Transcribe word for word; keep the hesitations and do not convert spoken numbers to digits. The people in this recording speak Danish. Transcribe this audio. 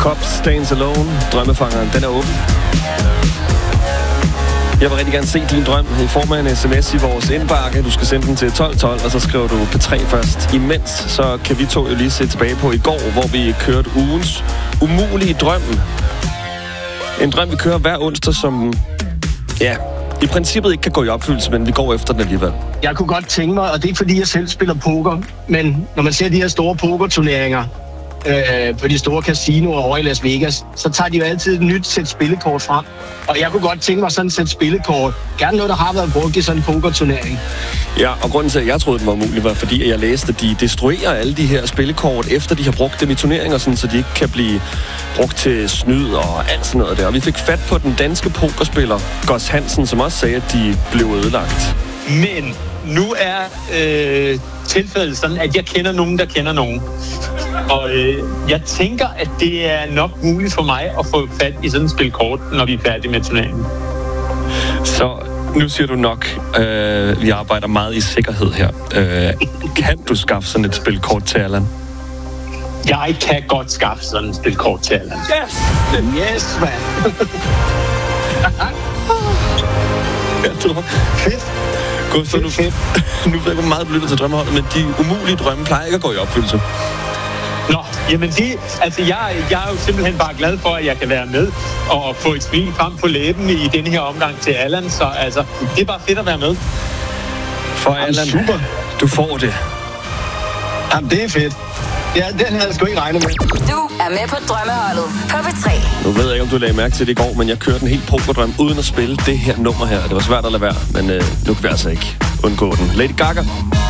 Cops Stands Alone, drømmefangeren, den er åben. Jeg vil rigtig gerne se din drøm i form af en sms i vores indbakke. Du skal sende den til tolv tolv, og så skriver du P tre først. Imens så kan vi to jo lige se tilbage på i går, hvor vi kørte ugens umulige drøm. En drøm, vi kører hver onsdag, som ja, i princippet ikke kan gå i opfyldelse, men vi går efter den alligevel. Jeg kunne godt tænke mig, og det er ikke fordi, jeg selv spiller poker, men når man ser de her store pokerturneringer øh, på de store casinoer over i Las Vegas, så tager de jo altid et nyt sæt spillekort frem. Og jeg kunne godt tænke mig sådan et sæt spillekort. Gerne noget, der har været brugt i sådan en pokerturnering. Ja, og grunden til, at jeg troede, den var umulig, var fordi, at jeg læste, at de destruerer alle de her spillekort, efter de har brugt dem i turneringer, sådan, så de ikke kan blive brugt til snyd og alt sådan noget der. Og vi fik fat på den danske pokerspiller, Gus Hansen, som også sagde, at de blev ødelagt. Men nu er øh, tilfældet sådan, at jeg kender nogen, der kender nogen. Og øh, jeg tænker, at det er nok muligt for mig at få fat i sådan et spil kort, når vi er færdige med turneringen. Så nu siger du nok, øh, vi arbejder meget i sikkerhed her. Øh, kan du skaffe sådan et spil kort til Allan? Jeg kan godt skaffe sådan et spil kort til Allan. Yes! Yes, man! Jeg tror. Fedt! Gustav, nu, nu ved jeg, hvor meget du lytter til drømmeholdet, men de umulige drømme plejer ikke at gå i opfyldelse. Nå, jamen det, altså jeg, jeg er jo simpelthen bare glad for, at jeg kan være med og få et smil frem på læben i denne her omgang til Allan, så altså, det er bare fedt at være med. For Allan, super. Du får det. Jamen, det er fedt. Ja, den havde jeg sgu ikke regnet med. Du er med på drømmeholdet på P tre. Nu ved jeg ikke, om du lagde mærke til det i går, men jeg kørte en helt pokerdrøm uden at spille det her nummer her. Det var svært at lade være, men øh, nu kan vi altså ikke undgå den. Lady Gaga.